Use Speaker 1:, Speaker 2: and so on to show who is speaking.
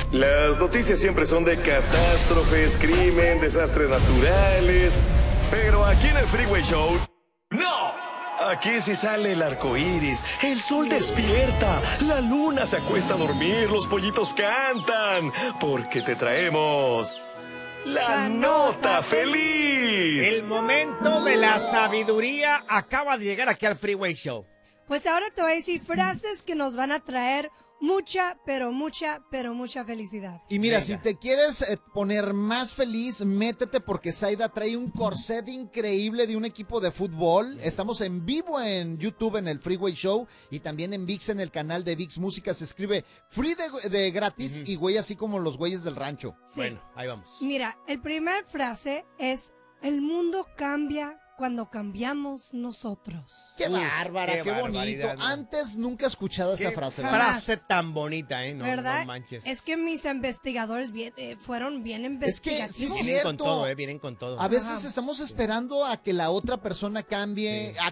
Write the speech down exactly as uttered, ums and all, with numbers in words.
Speaker 1: Las noticias siempre son de catástrofes, crimen, desastres naturales. Pero aquí en el Freeway Show, ¡no! Aquí sí sale el arco iris, el sol despierta, la luna se acuesta a dormir, los pollitos cantan, porque te traemos la nota feliz.
Speaker 2: El momento de la sabiduría acaba de llegar aquí al Freeway Show.
Speaker 3: Pues ahora te voy a decir frases que nos van a traer mucha, pero mucha, pero mucha felicidad.
Speaker 4: Y mira,
Speaker 2: Venga.
Speaker 4: si te quieres eh, poner más feliz, métete porque Zaida trae un corset increíble de un equipo de fútbol. Estamos en vivo en YouTube en el Freeway Show y también en ViX en el canal de ViX Música. Se escribe free de, de gratis
Speaker 2: Ujú.
Speaker 4: y güey así como los güeyes del rancho.
Speaker 3: Sí.
Speaker 2: Bueno, ahí vamos.
Speaker 3: Mira, el primer frase es: el mundo cambia cuando cambiamos nosotros.
Speaker 4: ¡Qué
Speaker 2: Uf,
Speaker 4: bárbara,
Speaker 2: qué
Speaker 4: qué, bonito!
Speaker 2: barbaridad, ¿no?
Speaker 4: Antes nunca he escuchado esa
Speaker 2: Qué
Speaker 4: frase.
Speaker 3: Jamás.
Speaker 2: frase tan bonita, ¿eh? No,
Speaker 3: ¿Verdad?
Speaker 2: no manches.
Speaker 3: Es que mis investigadores bien- eh, fueron bien
Speaker 4: Es que
Speaker 3: investigativos.
Speaker 4: sí,
Speaker 2: Vienen
Speaker 4: cierto.
Speaker 2: con todo, ¿eh? Vienen con todo.
Speaker 4: A veces
Speaker 3: Ajá.
Speaker 4: estamos esperando a que la otra persona cambie,
Speaker 2: Sí.
Speaker 4: a